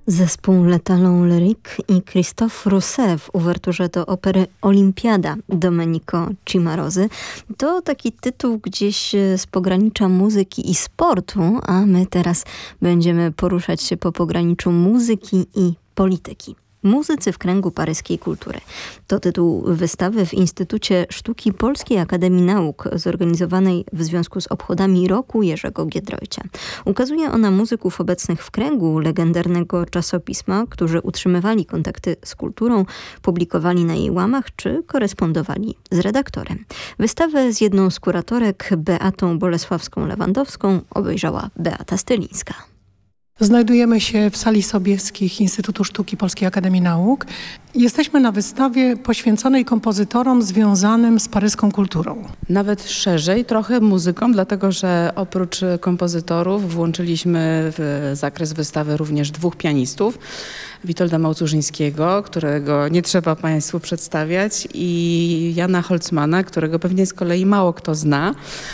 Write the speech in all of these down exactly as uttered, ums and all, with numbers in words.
Zespół Le Talon Lyrique i Christophe Rousset w uwerturze do opery Olimpiada Domenico Cimarozy. To taki tytuł gdzieś z pogranicza muzyki i sportu, a my teraz będziemy poruszać się po pograniczu muzyki i polityki. Muzycy w kręgu paryskiej kultury. To tytuł wystawy w Instytucie Sztuki Polskiej Akademii Nauk, zorganizowanej w związku z obchodami roku Jerzego Giedroycia. Ukazuje ona muzyków obecnych w kręgu legendarnego czasopisma, którzy utrzymywali kontakty z kulturą, publikowali na jej łamach czy korespondowali z redaktorem. Wystawę z jedną z kuratorek, Beatą Bolesławską-Lewandowską, obejrzała Beata Stylińska. Znajdujemy się w sali Sobieskich Instytutu Sztuki Polskiej Akademii Nauk. Jesteśmy na wystawie poświęconej kompozytorom związanym z paryską kulturą. Nawet szerzej trochę muzyką, dlatego że oprócz kompozytorów włączyliśmy w zakres wystawy również dwóch pianistów. Witolda Małcużyńskiego, którego nie trzeba Państwu przedstawiać, i Jana Holzmana, którego pewnie z kolei mało kto zna,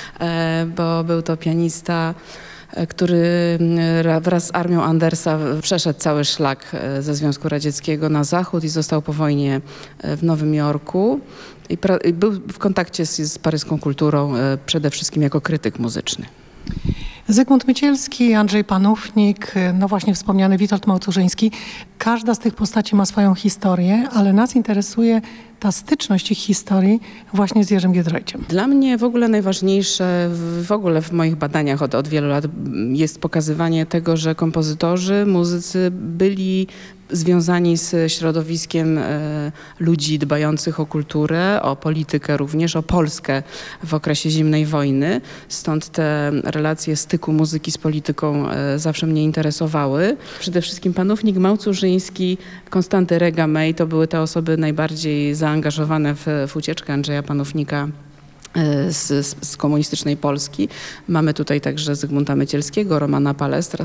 bo był to pianista, który wraz z armią Andersa przeszedł cały szlak ze Związku Radzieckiego na zachód i został po wojnie w Nowym Jorku. I, i był w kontakcie z, z paryską kulturą przede wszystkim jako krytyk muzyczny. Zygmunt Mycielski, Andrzej Panównik, no właśnie wspomniany Witold Małcużyński. Każda z tych postaci ma swoją historię, ale nas interesuje ta styczność ich historii właśnie z Jerzym Giedroyciem. Dla mnie w ogóle najważniejsze, w ogóle w moich badaniach od, od wielu lat jest pokazywanie tego, że kompozytorzy, muzycy byli związani z środowiskiem e, ludzi dbających o kulturę, o politykę również, o Polskę w okresie zimnej wojny. Stąd te relacje styku muzyki z polityką e, zawsze mnie interesowały. Przede wszystkim Panównik, Małcużyński, Konstanty Rega-May to były te osoby najbardziej zaangażowane w, w ucieczkę Andrzeja Panównika Z, z, z komunistycznej Polski. Mamy tutaj także Zygmunta Mycielskiego, Romana Palestra.